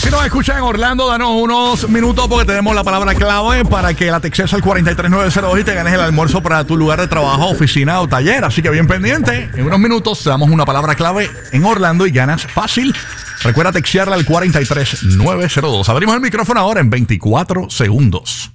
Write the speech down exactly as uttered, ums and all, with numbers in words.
Si nos escuchas en Orlando, danos unos minutos porque tenemos la palabra clave para que la textes al cuatro tres nueve cero dos y te ganes el almuerzo para tu lugar de trabajo, oficina o taller. Así que bien pendiente. En unos minutos te damos una palabra clave en Orlando y ganas fácil. Recuerda textearla al cuatro tres nueve cero dos. Abrimos el micrófono ahora en veinticuatro segundos.